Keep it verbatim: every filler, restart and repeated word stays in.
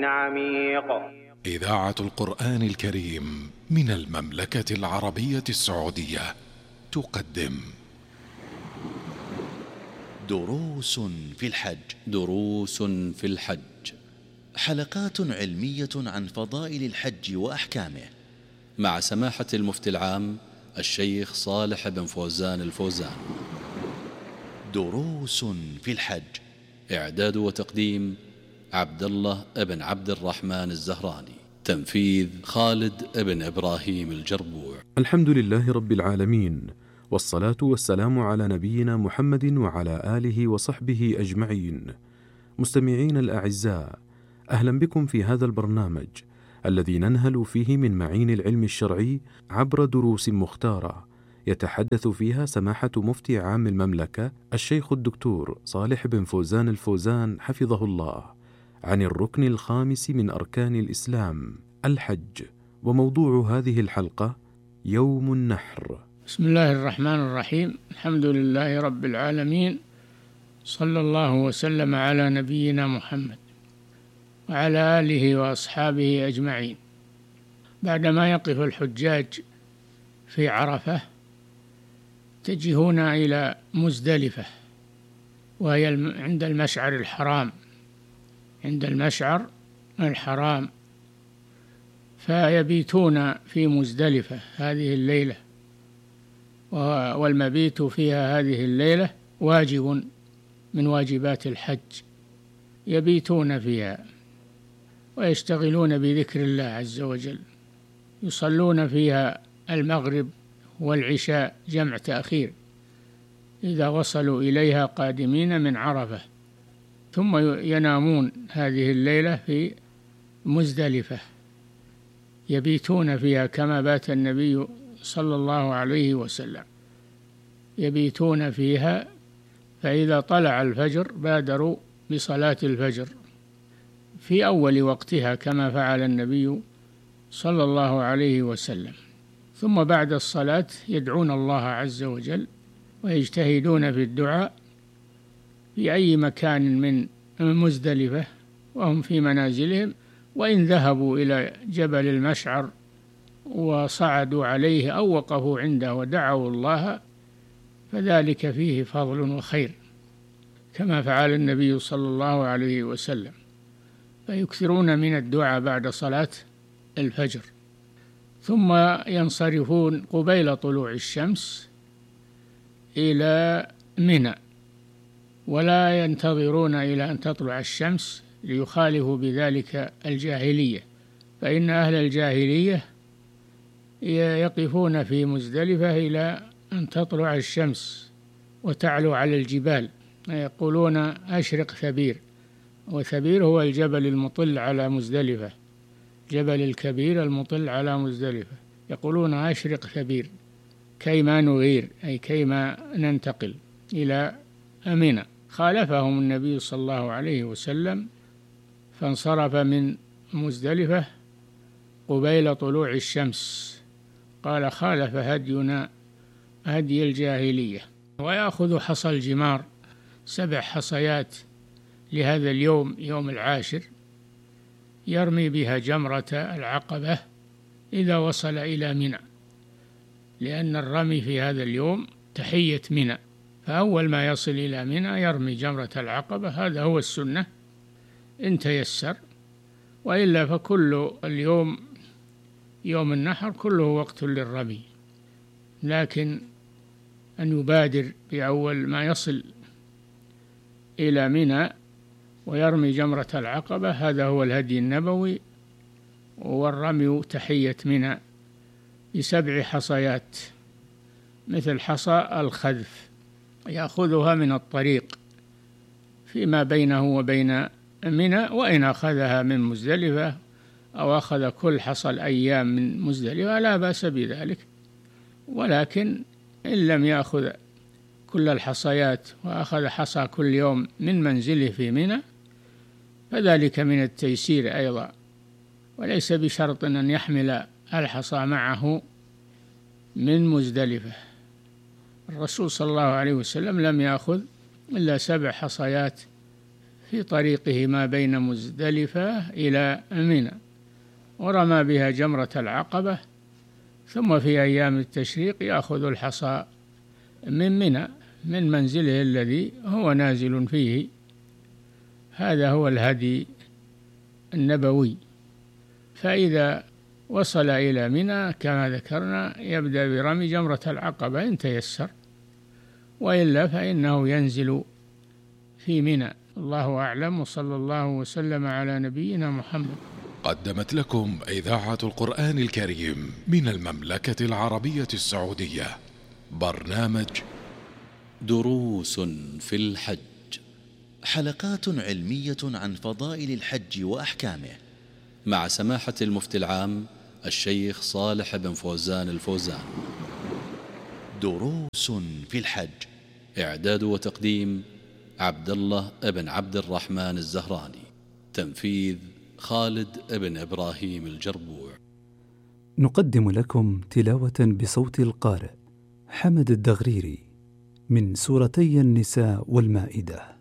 عميق. إذاعة القرآن الكريم من المملكة العربية السعودية تقدم دروس في الحج. دروس في الحج، حلقات علمية عن فضائل الحج وأحكامه، مع سماحة المفتي العام الشيخ صالح بن فوزان الفوزان. دروس في الحج، إعداد وتقديم عبد الله بن عبد الرحمن الزهراني، تنفيذ خالد بن إبراهيم الجربوع. الحمد لله رب العالمين، والصلاة والسلام على نبينا محمد وعلى آله وصحبه أجمعين. مستمعين الأعزاء، أهلا بكم في هذا البرنامج الذي ننهل فيه من معين العلم الشرعي عبر دروس مختارة يتحدث فيها سماحة مفتي عام المملكة الشيخ الدكتور صالح بن فوزان الفوزان حفظه الله عن الركن الخامس من أركان الإسلام الحج. وموضوع هذه الحلقة يوم النحر. بسم الله الرحمن الرحيم. الحمد لله رب العالمين، صلى الله وسلم على نبينا محمد وعلى آله وأصحابه أجمعين. بعدما يقف الحجاج في عرفة يتجهون إلى مزدلفة، وهي عند المشعر الحرام عند المشعر الحرام فيبيتون في مزدلفة هذه الليلة، والمبيت فيها هذه الليلة واجب من واجبات الحج. يبيتون فيها ويشتغلون بذكر الله عز وجل، يصلون فيها المغرب والعشاء جمع تأخير إذا وصلوا إليها قادمين من عرفة، ثم ينامون هذه الليلة في مزدلفة، يبيتون فيها كما بات النبي صلى الله عليه وسلم، يبيتون فيها، فإذا طلع الفجر بادروا بصلاة الفجر في أول وقتها كما فعل النبي صلى الله عليه وسلم، ثم بعد الصلاة يدعون الله عز وجل ويجتهدون في الدعاء في أي مكان من مزدلفة وهم في منازلهم. وإن ذهبوا إلى جبل المشعر وصعدوا عليه أو وقفوا عنده ودعوا الله فذلك فيه فضل وخير كما فعل النبي صلى الله عليه وسلم، فيكثرون من الدعاء بعد صلاة الفجر، ثم ينصرفون قبيل طلوع الشمس إلى منى، ولا ينتظرون إلى أن تطلع الشمس ليخالفوا بذلك الجاهلية، فإن أهل الجاهلية يقفون في مزدلفة إلى أن تطلع الشمس وتعلو على الجبال، يقولون أشرق ثبير، وثبير هو الجبل المطل على مزدلفة، جبل الكبير المطل على مزدلفة، يقولون أشرق ثبير كيما نغير، أي كيما ننتقل إلى منى. خالفهم النبي صلى الله عليه وسلم فانصرف من مزدلفة قبيل طلوع الشمس، قال خالف هدينا هدي الجاهلية. ويأخذ حصى الجمار سبع حصيات لهذا اليوم، يوم العاشر، يرمي بها جمرة العقبة إذا وصل إلى منى، لأن الرمي في هذا اليوم تحية منى، فأول ما يصل إلى منى يرمي جمرة العقبة، هذا هو السنة إن تيسر، وإلا فكل اليوم يوم النحر كله وقت للرمي، لكن أن يبادر بأول ما يصل إلى منى ويرمي جمرة العقبة، هذا هو الهدي النبوي. والرمي تحية منى بسبع حصيات مثل حصى الخذف، يأخذها من الطريق فيما بينه وبين منى، وإن أخذها من مزدلفة أو أخذ كل حصى الأيام من مزدلفة لا بأس بذلك، ولكن إن لم يأخذ كل الحصيات وأخذ حصى كل يوم من منزله في منى فذلك من التيسير أيضا، وليس بشرط أن يحمل الحصى معه من مزدلفة. الرسول صلى الله عليه وسلم لم يأخذ إلا سبع حصيات في طريقه ما بين مزدلفة إلى منى، ورمى بها جمرة العقبة، ثم في أيام التشريق يأخذ الحصى من منى من منزله الذي هو نازل فيه. هذا هو الهدي النبوي. فإذا وصل إلى منى كما ذكرنا يبدأ برمي جمرة العقبة إن تيسر، وإلا فإنه ينزل في منى. الله أعلم، وصلى الله وسلم على نبينا محمد. قدمت لكم إذاعة القرآن الكريم من المملكة العربية السعودية برنامج دروس في الحج، حلقات علمية عن فضائل الحج وأحكامه، مع سماحة المفتي العام الشيخ صالح بن فوزان الفوزان. دروس في الحج، إعداد وتقديم عبد الله بن عبد الرحمن الزهراني، تنفيذ خالد بن إبراهيم الجربوع. نقدم لكم تلاوة بصوت القارئ حمد الدغريري من سورتي النساء والمائدة.